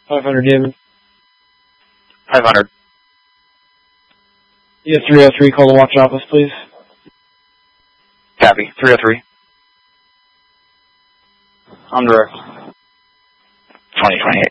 500, David. 500. Yeah, 303, call the watch office, please. Copy. 303. On direct. 2028.